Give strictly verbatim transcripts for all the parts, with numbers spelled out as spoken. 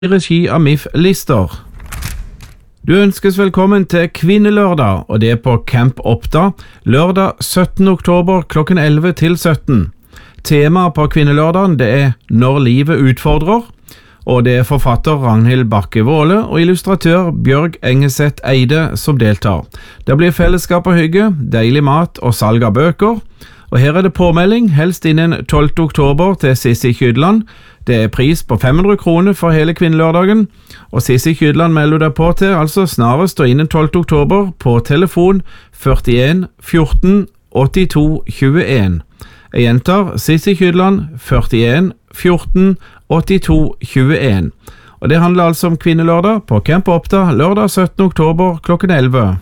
I regi av M I F Lister. Du ønskes velkommen til Kvinnelørdag, og det er på Camp Oppda, lørdag syttende oktober klokken elleve til sytten. Temaet på Kvinnelørdagen det er Når livet utfordrer, og det er forfatter Ragnhild Bakke Våle og illustratør Bjørg Engeseth Eide som deltar. Det blir fellesskap og hygge, deilig mat og salg av bøker. Og her er det påmelding, helst innen tolvte oktober til Sissi Kydland. Det er pris på fem hundre kroner for hele Kvinnelørdagen, og Sissi Kydland melder deg på til, altså snarest og innen tolvte oktober, på telefon førtien fjorten åttito tjueen. Jeg gjentar, Sissi Kydland førtien fjorten åttito tjueen. Og det handler altså om Kvinnelørdag på Camp Oppda, lørdag syttende oktober klokken elleve.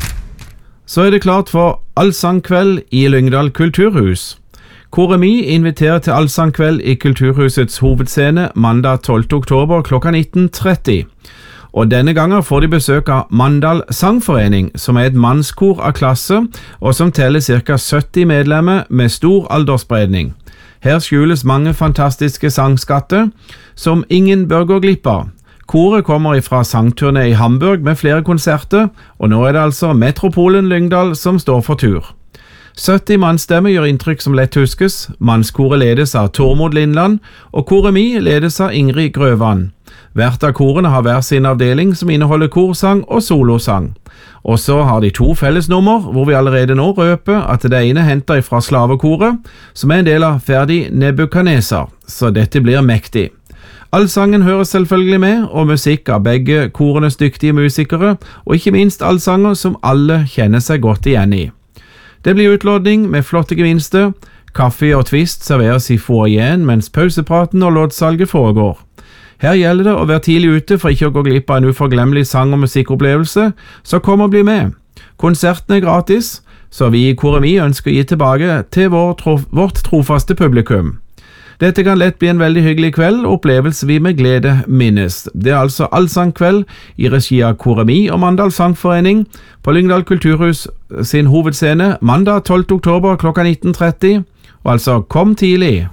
Så er det klart for Allsangkveld i Lyngdal Kulturhus. Koremi inviterer til Allsangkveld i Kulturhusets hovedscene mandag tolvte oktober klokka nitten tretti. Og denne gangen får de besøk av Mandal Sangforening, som er et mannskor av klasse, og som teller ca. sytti medlemmer med stor aldersspredning. Her skjules mange fantastiske sangskatter, som ingen bør gå glipp av. Koret kommer fra sangturné i Hamburg med flere konserter, og nå er det altså Metropolen Lyngdal som står for tur. sytti mannsstemmer gjør inntrykk som lett huskes. Mannskoret ledes av Tormod Lindland, og Koremi ledes av Ingrid Grøvan. Hvert av korene har hver sin avdeling som inneholder korsang og solosang. Og så har de to fellesnummer, hvor vi allerede nå røper at det ene henter fra slavekoret, som er en del av Ferdi Nebuchadnezzar, så dette blir mektig. Allsangen høres selvfølgelig med, og musikk av begge korenes dyktige musikere, og ikke minst allsanger som alle kjenner seg godt igjen i. Det blir utlodning med flotte gevinster. Kaffe og twist serveres i foajeen mens pausepraten og loddsalget foregår. Her gjelder det å være tidlig ute for ikke å gå glipp av en uforglemmelig sang- og musikkopplevelse, så kom og bli med. Konserten er gratis, så vi i Koremi ønsker å gi tilbake til vår trof- vårt trofaste publikum. Dette kan lett bli en veldig hyggelig kveld, opplevelse vi med glede minnes. Det er altså Allsangkveld i regi av Koremi og Mandal Sangforening på Lyngdal Kulturhus sin hovedscene mandag tolvte oktober klokka nitten tretti, og altså kom tidlig.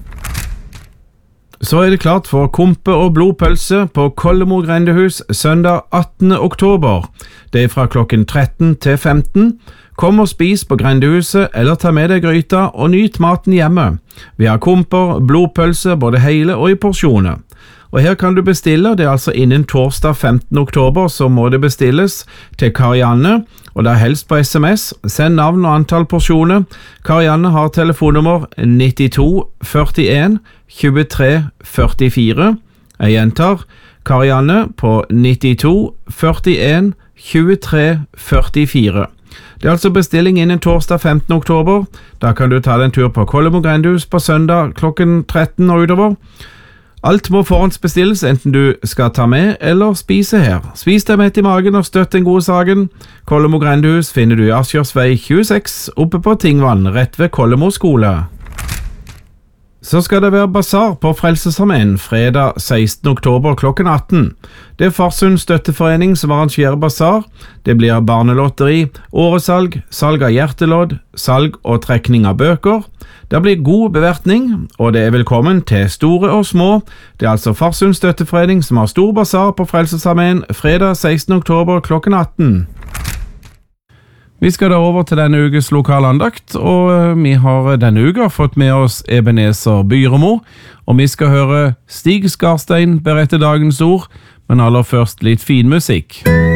Så er det klart for kompe og blodpølse på Kollemo grendehus søndag attende oktober. Det er fra klokken tretten til femten. Kom og spis på grendehuset, eller ta med deg gryta og nyt maten hjemme. Vi har komper, blodpølse, både hele og i porsjoner. Og her kan du bestille, det er altså innen torsdag femtende oktober, så må det bestilles til Karianne, og det er helst på sms. Send navn og antall porsjoner. Karianne har telefonnummer nittito førtien tjuetre førtifire. Jeg gjentar, Karianne på nittito førtien tjuetre førtifire. Det er altså bestilling innen torsdag femtende oktober. Da kan du ta deg en tur på Kollemo grendehus på søndag klokken tretten og utover. Alt må forhåndsbestilles, enten du skal ta med eller spise her. Spis deg mett i magen og støtt den gode saken. Kollemo grendehus finner du i Askjørsvei tjueseks, oppe på Tingvann, rett ved Kollemo skole. Så skal det være basar på Frelsesarmeen fredag sekstende oktober klokken atten. Det er Farsund støtteforening som arrangerer basar. Det blir barnelotteri, åresalg, salg av hjertelodd, salg og trekning av bøker. Det blir god bevertning, og det er velkommen til store og små. Det er altså Farsund støtteforening som har stor basar på Frelsesarmeen fredag sekstende oktober klokken atten. Vi skal da over til denne ukes lokalandakt, og vi har denne uka fått med oss Ebenezer Byremo, og vi skal høre Stig Skarstein berette dagens ord, men aller først litt fin musikk.